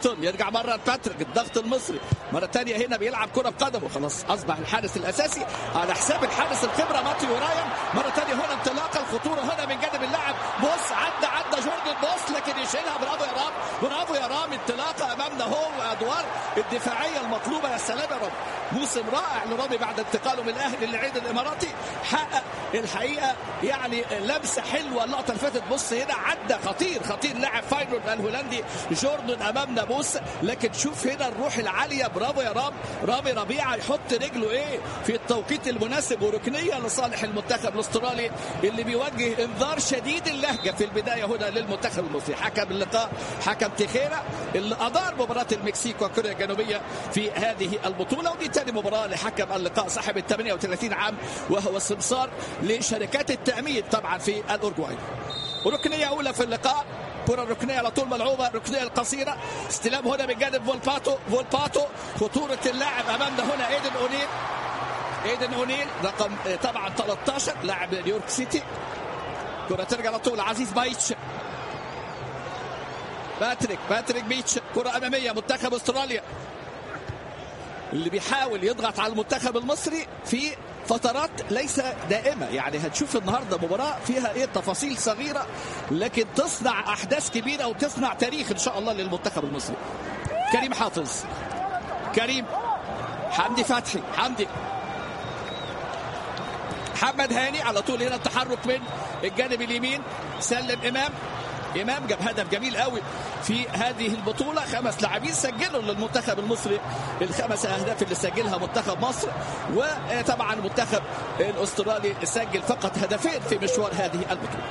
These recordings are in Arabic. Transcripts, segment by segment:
يرجع مرة باتريك، الضغط المصري مرة تانية هنا بيلعب كرة بقدمه، خلاص أصبح الحارس الأساسي على حساب الحارس الخبرة ماتيو رايان. مرة تانية هنا انطلاقة، الخطورة هنا من جانب اللاعب بوس، عدى جوردن بوس لكن يشيلها. برافو يا رام، برافو يا رام، انطلاقة أمامنا هو وأدوار الدفاعية المطلوبة. يا سلام يا رام، موسم رائع لرامي بعد انتقاله من الأهلي للعين الإماراتي، حقق الحقيقة يعني لمسة حلوة. اللقطة اللي فاتت بص هنا عدى خطير لاعب فاينورد الهولندي جوردن أمامنا بوس، لكن شوف هنا الروح العالية. برافو يا رام، رامي ربيعة يحط رجله في التوقيت المناسب، وركنية لصالح المنتخب الاسترالي اللي بيوجه انذار شديد اللهجة في البداية هنا للمنتخب المصري. حكم اللقاء حكم تيخيرا اللي أدار مباراة المكسيك وكوريا الجنوبية في هذه البطولة، ودي تاني مباراة لحكم اللقاء صاحب 38 عام، وهو سمسار لشركات التأمين طبعا في الأورجواي. ركنية أولى في اللقاء، كرة ركنية على طول ملعوبة، ركنية القصيرة، استلام هنا من جانب فولباتو، خطورة اللاعب أمامنا هنا ايدن اونيل رقم طبعا 13 لاعب نيويورك سيتي. كرة ترجع على طول عزيز بايتش، باتريك بيتش، كرة أمامية منتخب استراليا اللي بيحاول يضغط على المنتخب المصري في فترات ليس دائمة. يعني هتشوف النهاردة مباراة فيها تفاصيل صغيرة لكن تصنع أحداث كبيرة وتصنع تاريخ إن شاء الله للمنتخب المصري. كريم حافظ، كريم، حمدي فتحي، محمد هاني على طول هنا التحرك من الجانب اليمين، سلم إمام جاب هدف جميل قوي في هذه البطولة. 5 لاعبين سجلوا للمنتخب المصري ال5 أهداف اللي سجلها منتخب مصر، وطبعا المنتخب الأسترالي سجل فقط هدفين في مشوار هذه البطولة.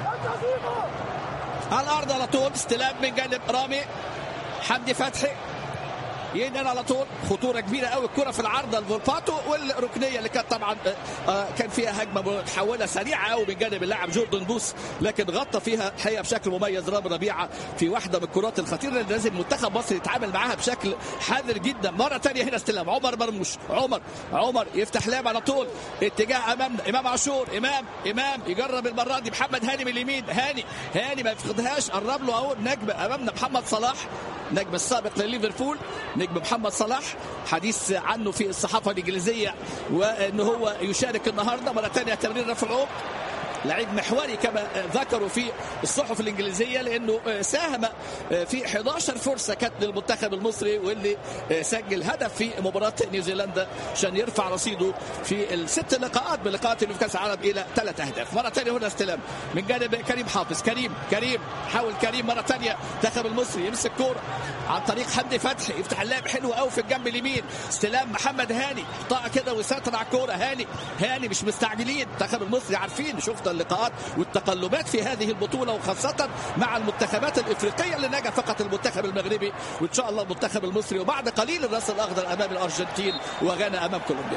على الأرض على طول استلام من جانب رامي، حمدي فتحي ينقل على طول، خطورة كبيرة قوي، الكرة في العارضة الفولباتو، والركنية اللي كانت طبعا كان فيها هجمة متحولة سريعة قوي من جانب اللاعب جوردن بوس، لكن غطى فيها الحقيقة بشكل مميز رامي ربيعة في واحدة من الكرات الخطيرة اللي لازم منتخب مصر يتعامل معاها بشكل حذر جدا. مرة تانية هنا استلام عمر مرموش، عمر يفتح لعب على طول اتجاه أمامنا، إمام عاشور، إمام يجرب المرة دي، محمد هاني من اليمين، هاني ما يفقدهاش، قرب له اهو نجم أمامنا محمد صلاح، نجم السابق لليفربول، نجم محمد صلاح حديث عنه في الصحافة الإنجليزية وأنه هو يشارك النهاردة. مرة ثانية تمرير رفع العمق، لعيب محوري كما ذكروا في الصحف الإنجليزية، لأنه ساهم في 11 فرصة كانت للمنتخب المصري، واللي سجل هدف في مباراة نيوزيلندا عشان يرفع رصيده في ال6 لقاءات من لقاءات في كأس العالم إلى 3 أهداف. مرة ثانية هنا استلام من جانب كريم حافظ، كريم حاول مرة ثانية المنتخب المصري يمسك كورة عن طريق حمدي فتحي، يفتح اللعب حلو قوي في الجنب اليمين، استلام محمد هاني، طاقة كده ويسيطر على الكورة. هاني مش مستعجلين، المنتخب المصري عارفين، شفنا اللقاءات والتقلبات في هذه البطولة، وخاصة مع المنتخبات الإفريقية اللي نجا فقط المنتخب المغربي، وإن شاء الله المنتخب المصري وبعد قليل الرأس الأخضر أمام الأرجنتين وغانا أمام كولومبيا.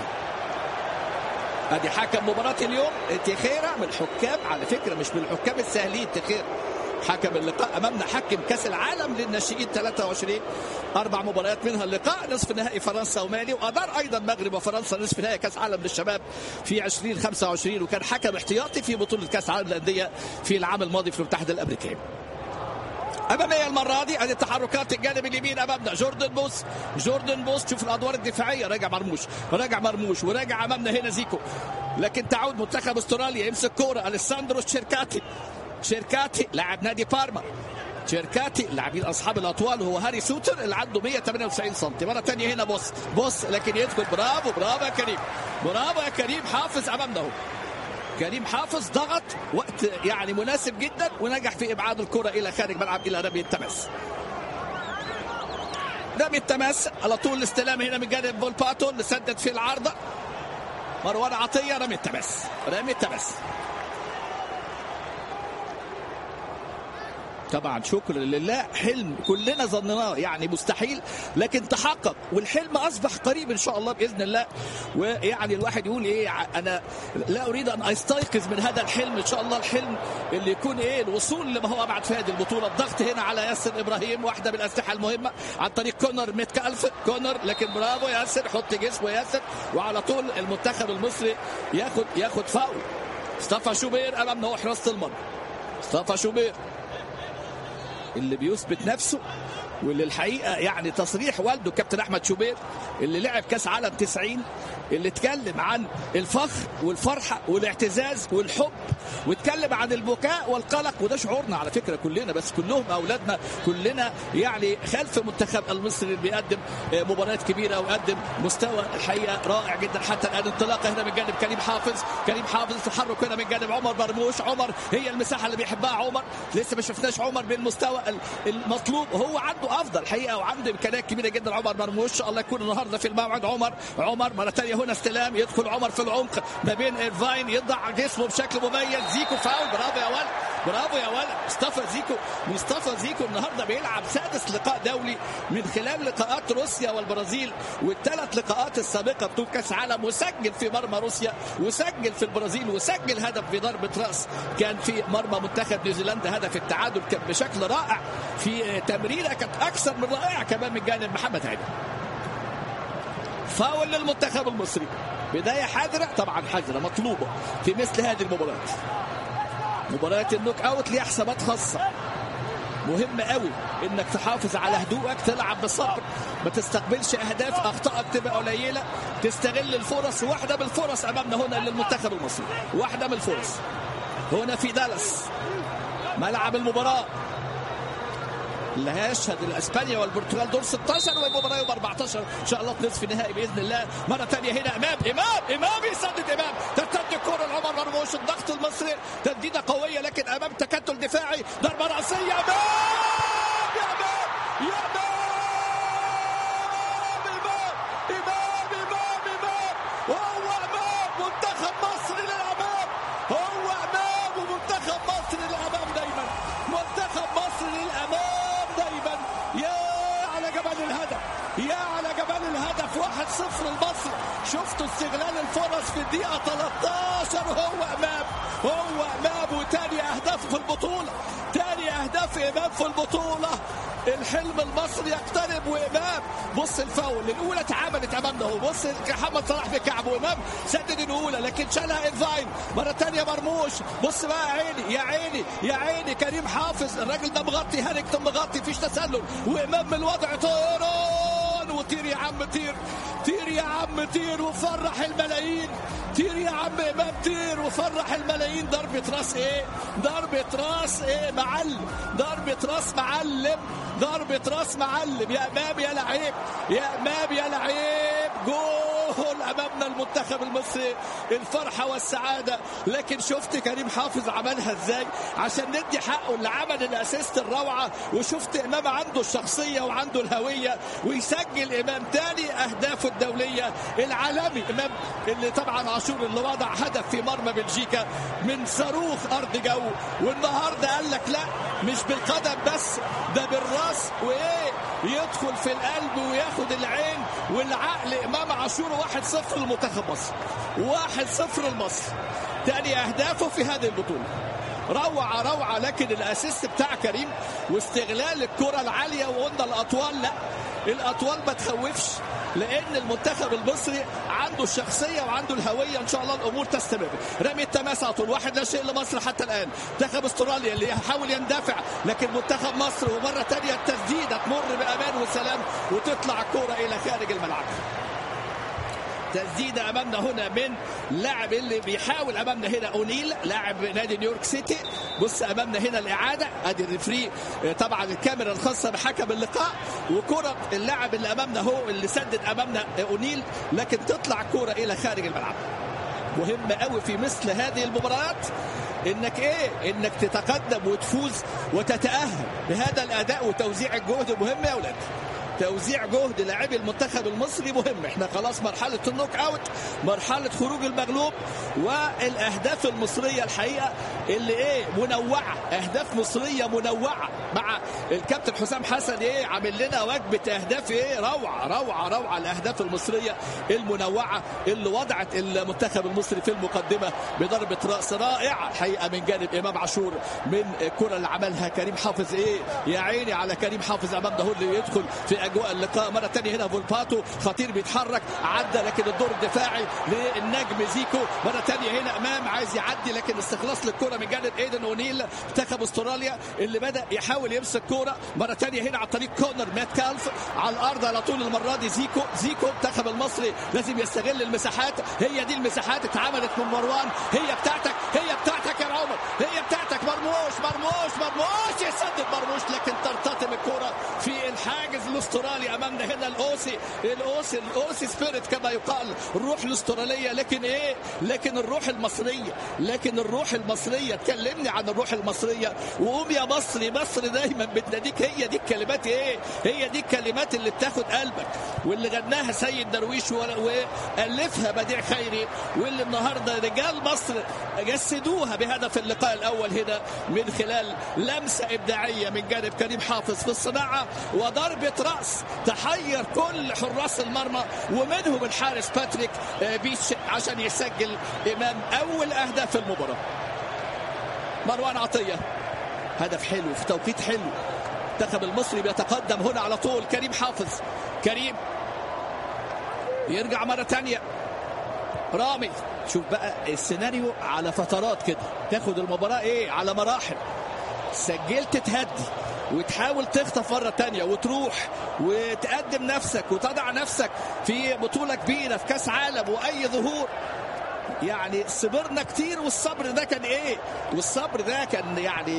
ادي حكم مباراة اليوم تيخيرا، من الحكام على فكرة مش من الحكام السهلين. تيخيرا حكم اللقاء أمامنا، حكم كأس العالم للناشئين 23، 4 مباريات منها اللقاء نصف نهائي فرنسا ومالي، وأدار أيضا المغرب وفرنسا نصف نهائي كأس عالم للشباب في 2025، وكان حكم احتياطي في بطولة كأس العالم للأندية في العام الماضي في المتحدة الأمريكية. أمامية المرة دي، ادي تحركات الجانب اليمين أمامنا جوردن بوس، شوف الأدوار الدفاعية، راجع مرموش وراجع أمامنا هنا زيكو، لكن تعود منتخب استراليا يمسك كورة، أليساندرو شيركاتي لاعب نادي بارما، لاعبين اصحاب الاطوال، وهو هاري سوتر اللي عنده 198 سم. مره ثانيه هنا بوس لكن يدخل، برافو يا كريم حافظ امامنا اهو، كريم حافظ ضغط وقت يعني مناسب جدا، ونجح في ابعاد الكره الى خارج ملعب الى رمي التماس على طول. الاستلام هنا من جانب فولباتو اللي سدد في العارضه، مروان عطيه، رمي التماس. طبعا شكر لله، حلم كلنا ظنناه يعني مستحيل لكن تحقق، والحلم اصبح قريب ان شاء الله باذن الله. ويعني الواحد يقول انا لا اريد ان استيقظ من هذا الحلم، ان شاء الله الحلم اللي يكون الوصول لما هو ابعد في هذه البطوله. الضغط هنا على ياسر ابراهيم، واحده من الاسلحه المهمه عن طريق كونر ميتكالف، لكن برافو ياسر، حط جسمه ياسر، وعلى طول المنتخب المصري ياخد فاول. مصطفى شوبير امامنا هو حراسه المرمى، مصطفى شوبير اللي بيثبت نفسه واللي الحقيقه يعني تصريح والده كابتن احمد شوبير اللي لعب كاس عالم 90 اللي اتكلم عن الفخر والفرحه والاعتزاز والحب، واتكلم عن البكاء والقلق، وده شعورنا على فكره كلنا، بس كلهم اولادنا كلنا يعني خلف المنتخب المصري اللي بيقدم مباريات كبيره ويقدم مستوى الحقيقه رائع جدا حتى الان. انطلاقه هنا من جانب كريم حافظ تحرك هنا من جانب عمر مرموش. عمر هي المساحه اللي بيحبها عمر، لسه ما شفناش عمر بالمستوى المطلوب، هو عنده افضل الحقيقه وعنده امكانيات كبيره جدا. عمر مرموش الله يكون النهارده في الموعد. عمر مره ثانيه هنا استلام، يدخل عمر في العمق ما بين ايرفاين، يضع جسمه بشكل مميز. زيكو فاول، برافو يا ولد مصطفى زيكو النهارده بيلعب سادس لقاء دولي من خلال لقاءات روسيا والبرازيل والثلاث لقاءات السابقه بطوله كاس عالم، وسجل في مرمى روسيا وسجل في البرازيل وسجل هدف بضربه راس كان في مرمى منتخب نيوزيلندا، هدف التعادل كان بشكل رائع في تمريره كانت اكثر من رائعه كمان من جانب محمد هاني. فاول للمنتخب المصري، بدايه حذره، طبعا حذره مطلوبه في مثل هذه المباريات. مباريات النوك اوت ليها حسابات خاصه، مهم قوي انك تحافظ على هدوءك، تلعب بصبر، ما تستقبلش اهداف، اخطائك تبقى قليله، تستغل الفرص. واحده من الفرص امامنا هنا للمنتخب المصري، واحده من الفرص هنا في دالاس ملعب المباراه اللي هيشهد الاسبانيا والبرتغال دور 16 والمباراه يوم 14 ان شاء الله نصف النهائي باذن الله. مره ثانيه هنا امام يسدد، ترتد الكره لعمر مرموش، الضغط المصري، تسديده قويه لكن امام تكتل دفاعي، ضربه راسيه. منتخب مصر للامام، هو امام ومنتخب مصر للامام دايما، منتخب مصر للامام دايما. يا على جمال الهدف 1-0 لمصر. شفتوا استغلال الفرص في الدقيقه 13، هو امام وتاني اهداف في البطوله، تاني اهداف امام في البطوله. الحلم المصري يقترب وامام، بص الفاول الاولى اتعملت امامنا اهو، بص محمد صلاح بكعبه وامام سدد الاولى لكن شالها ايرفاين. مره ثانيه مرموش، بص بقى يا عيني كريم حافظ، الراجل ده مغطي، هانكتون مغطي، فيش تسلل، وامام من الوضع طيران، وطير يا عم طير وفرح الملايين، طير يا عم امام طير وفرح الملايين. ضربه راس معلم، يا امام يا لعيب، جول امامنا المنتخب المصري، الفرحه والسعاده. لكن شفت كريم حافظ عملها ازاي عشان ندي حقه اللي عمل الاسيست الروعه، وشفت امام عنده الشخصيه وعنده الهويه، ويسجل امام تاني اهدافه الدوليه العالمي. امام اللي طبعا عاشور اللي وضع هدف في مرمى بلجيكا من صاروخ ارض جو، والنهارده قال لك لا مش بالقدم بس، ده بالراس، يدخل في القلب وياخد العين والعقل. امام عاشور 1-0 لمنتخب مصر، 1-0 لمصر، تاني اهدافه في هذه البطوله. روعه لكن الاسيست بتاع كريم واستغلال الكره العاليه، وقلنا الاطوال، لا الاطوال ما تخوفش، لان المنتخب المصري عنده الشخصيه وعنده الهويه. ان شاء الله الامور تستمر. رمي التماس على طول، 1-0 لمصر حتى الان. منتخب استراليا اللي يحاول يندفع، لكن منتخب مصر ومره ثانيه التسديده تمر بامان وسلام وتطلع الكره الى خارج الملعب. تسديده امامنا هنا من لاعب اللي بيحاول امامنا هنا اونيل لاعب نادي نيويورك سيتي. بص امامنا هنا الاعاده، ادي الريفري طبعا الكاميرا الخاصه بحكم اللقاء، وكره اللاعب اللي امامنا هو اللي سدد امامنا اونيل، لكن تطلع كره الى خارج الملعب. مهم قوي في مثل هذه المباريات انك تتقدم وتفوز وتتاهل بهذا الاداء، وتوزيع الجهد مهم يا اولاد. توزيع جهد لاعبي المنتخب المصري مهم. احنا خلاص مرحله النوك اوت، مرحله خروج المغلوب، والاهداف المصريه الحقيقه اللي منوعه، اهداف مصريه منوعه مع الكابتن حسام حسن عامل لنا وجبه اهداف روعه الاهداف المصريه المنوعه اللي وضعت المنتخب المصري في المقدمه بضربه راس رائعه الحقيقه من جانب امام عاشور، من الكره اللي عملها كريم حافظ. يا عيني على كريم حافظ امامنا هو اللي يدخل في في اجواء اللقاء. مره ثانيه هنا فولباتو خطير بيتحرك، عدى لكن الدور الدفاعي للنجم زيكو. مره ثانيه هنا امام عايز يعدي لكن استخلاص للكره من جانب ايدن اونيل منتخب استراليا اللي بدا يحاول يمسك كوره. مره ثانيه هنا على طريق كونر ماتكالف على الارض على طول. المره دي زيكو المنتخب المصري لازم يستغل المساحات. هي دي المساحات اتعملت من مروان، هي بتاعتك يا عمر، هي بتاعتك. مرموش يسدد مرموش لكن ترتطم الكرة في الحاجز الاسترالي. امامنا هنا الاوسي سبيريت كما يقال، الروح الاسترالية. لكن الروح المصرية اتكلمني عن الروح المصرية. وقوم يا مصر دايما بتناديك. هي دي الكلمات هي دي الكلمات اللي بتاخد قلبك، واللي غناها سيد درويش والفها بديع خيري، واللي النهارده رجال مصر جسدوها بهدف اللقاء الاول هنا من خلال لمسه ابداعيه من جانب كريم حافظ في الصناعه وضربه راس تحير كل حراس المرمى، ومنهم الحارس باتريك بيتش عشان يسجل امام اول اهداف المباراه. مروان عطيه هدف حلو في توقيت حلو. المنتخب المصري بيتقدم هنا على طول. كريم حافظ، كريم يرجع مره ثانيه. رامي، شوف بقى السيناريو على فترات كده، تاخد المباراة على مراحل. سجلت تهدي وتحاول تخطف مرة تانية وتروح وتقدم نفسك وتضع نفسك في بطولة كبيرة في كاس عالم واي ظهور. يعني صبرنا كتير، والصبر ده كان والصبر ده كان يعني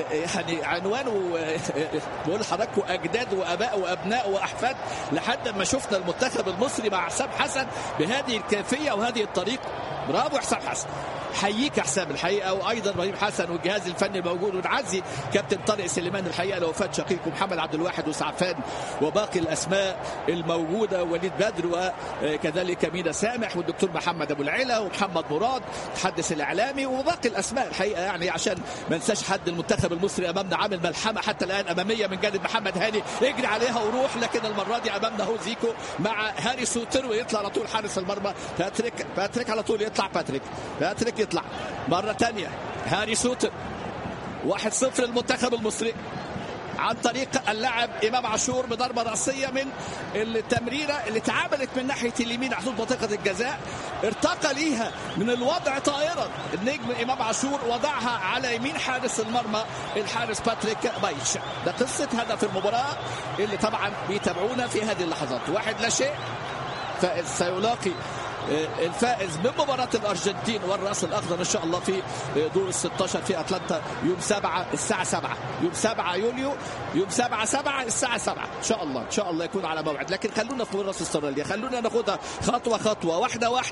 عنوانه بقول لحضراتكم اجداد واباء وابناء واحفاد، لحد ما شفنا المنتخب المصري مع حسام حسن بهذه الكيفيه وهذه الطريقه. برافو حسام حسن، حييك يا حسام الحقيقه، وايضا ابراهيم حسن والجهاز الفني الموجود، ونعزي كابتن طارق سليمان الحقيقه لوفاه شقيقه محمد عبد الواحد وسعفان وباقي الاسماء الموجوده، وليد بدر وكذلك مينا سامح والدكتور محمد ابو العلا ومحمد مراد المتحدث الاعلامي وباقي الاسماء الحقيقه، يعني عشان ما ننساش حد. المنتخب المصري امامنا عامل ملحمه حتى الان اماميه من جانب محمد هاني، اجري عليها وروح، لكن المره دي امامنا هو زيكو مع هاري سوتر، ويطلع على طول حارس المرمى باتريك على طول يطلع باتريك يطلع مرة تانية. هاري سوتر 1-0 للمنتخب المصري عن طريق اللاعب إمام عاشور بضربة رأسية من التمريرة اللي اتعاملت من ناحية اليمين حدود منطقة الجزاء، ارتقى ليها من الوضع طائرا النجم إمام عاشور، وضعها على يمين حارس المرمى الحارس باتريك بايتش. ده قصة هدف المباراة اللي طبعا بيتابعونا في هذه اللحظات. 1-0 فائز سيلاقي الفائز من مباراة الأرجنتين والرأس الأخضر إن شاء الله في دور ال16 في أتلانتا يوم 7 الساعة 7 يوم 7 يوليو يوم 7/7 الساعة 7 إن شاء الله يكون على موعد. لكن خلونا في راس استراليا، خلونا ناخدها خطوة واحدة.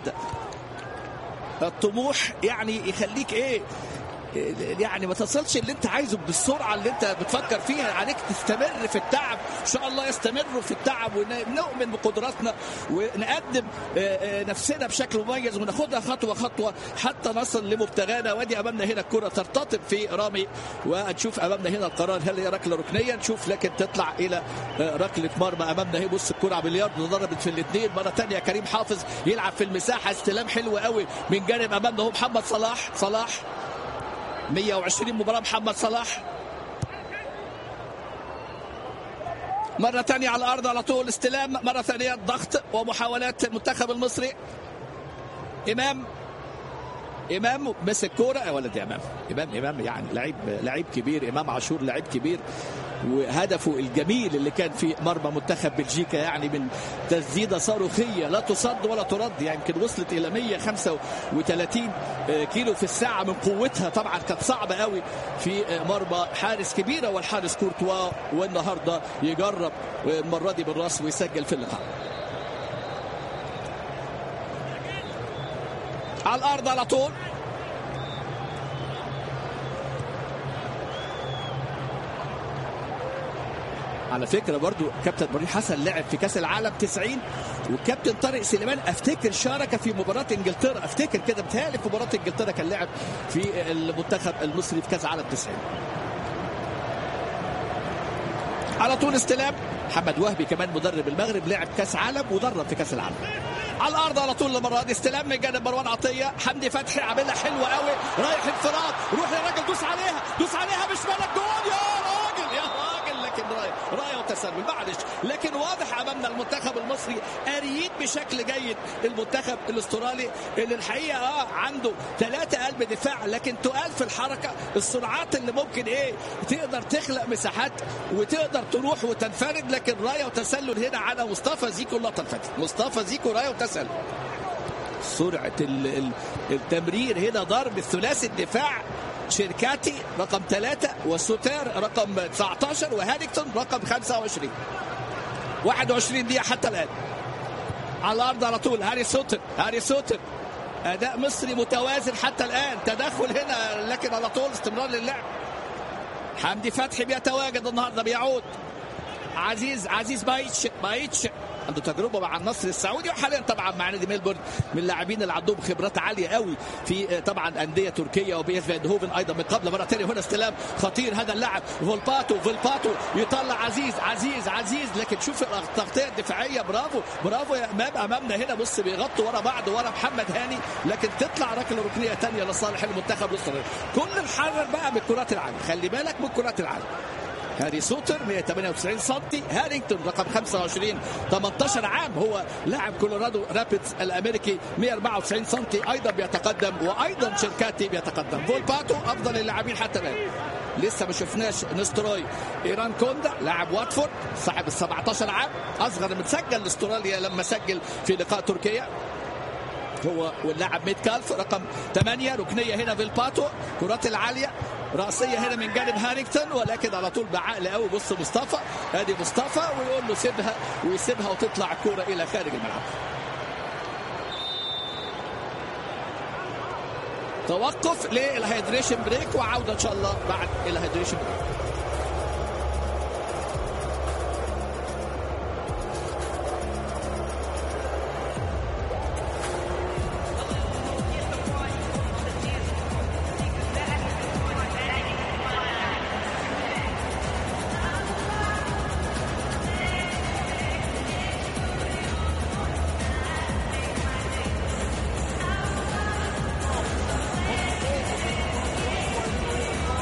الطموح يعني يخليك يعني ما تصلش اللي انت عايزه بالسرعه اللي انت بتفكر فيها، عليك تستمر في التعب. ان شاء الله يستمروا في التعب ونؤمن بقدراتنا ونقدم نفسنا بشكل مميز وناخدها خطوه حتى نصل لمبتغانا. وادي امامنا هنا الكره ترتطم في رامي، وهنشوف امامنا هنا القرار هل هي ركله ركنيه، نشوف لكن تطلع الى ركله مرمى. امامنا هي بص الكره باليارد ضربت في الاثنين. مره ثانيه كريم حافظ يلعب في المساحه، استلام حلو قوي من جانب امامنا هو محمد صلاح 120 مباراة. محمد صلاح مرة ثانية على الأرض على طول، استلام مرة ثانية، ضغط ومحاولات المنتخب المصري. إمام مسك كورة يا ولد يا إمام يعني لعيب كبير. إمام عاشور لعيب كبير، وهدفه الجميل اللي كان في مرمى منتخب بلجيكا يعني من تسديدة صاروخية لا تصد ولا ترد، يعني يمكن وصلت إلى 135 كيلو في الساعة من قوتها. طبعا كانت صعبة قوي في مرمى حارس كبيرة والحارس كورتوا، والنهاردة يجرب المرة دي بالراس ويسجل في اللقاء. على الأرض على طول على فكرة برضو كابتن ابراهيم حسن لعب في كاس العالم 90، والكابتن طارق سليمان افتكر شارك في مباراة انجلترا، افتكر كده بتهيألي في مباراة انجلترا كان لعب في المنتخب المصري في كاس العالم 90. على طول استلام محمد وهبي كمان مدرب المغرب، لعب كاس عالم ودرب في كاس العالم. على الارض على طول المره دي استلام من جانب مروان عطيه. حمدي فتحي عاملها حلوه قوي، رايح انفراد، روح يا راجل دوس عليها بشمالك جول يا راجل لكن رايه التسلل معلش، لكن واضح امامنا المنتخب المصري قاريين بشكل جيد المنتخب الاسترالي اللي الحقيقه عنده 3 قلب دفاع لكن تقال في الحركه، السرعات اللي ممكن تقدر تخلق مساحات وتقدر تروح وتنفرد، لكن رايه وتسلل هنا على مصطفى زيكو. اللقطه اللي فاتت مصطفى زيكو رايه وتسلل، سرعه التمرير هنا، ضرب الثلاثي الدفاع شيركاتي رقم 3 وسوتير رقم 19 وهاريكتون رقم 25. 21 دقيقة حتى الآن على الأرض على طول. هاري سوتر أداء مصري متوازن حتى الآن، تدخل هنا لكن على طول استمرار للعب. حمدي فتحي بيتواجد النهارده، بيعود عزيز بايتش عنده تجربه مع النصر السعودي وحاليا طبعا مع نادي ميلبورن، من اللاعبين اللي عندهم خبرات عاليه قوي في طبعا انديه تركيا وبي اس ايندهوفن ايضا من قبل. مره ثانيه هنا استلام خطير، هذا اللاعب فولباتو يطلع عزيز لكن شوف التغطيه الدفاعيه، برافو يا امامنا هنا، بص بيغطوا ورا بعض ورا محمد هاني، لكن تطلع ركله ركنيه ثانيه لصالح المنتخب الاسترالي. كل الحذر بقى من الكرات العاليه، خلي بالك من الكرات العاليه. هاري سوتر 198 سم، هارينغتون رقم 25 18 عام، هو لاعب كولورادو رابيدز الامريكي 194 سم ايضا بيتقدم، وايضا شيركاتي بيتقدم. فولباتو افضل اللاعبين حتى الان، لسه ما شفناش نستروي. ايران كوندا لاعب واتفورد صاحب 17 عام، اصغر من سجل لاستراليا لما سجل في لقاء تركيا، هو واللاعب ميتكالف رقم 8. ركنيه هنا فيلباتو، كرات العاليه رأسية هنا من جانب هارينغتون، ولكن على طول بعقل قوي. بص مصطفى، ادي مصطفى ويقول له سيبها، ويسيبها وتطلع الكرة الى خارج الملعب. توقف للهيدريشن بريك وعودة ان شاء الله بعد الهيدريشن بريك.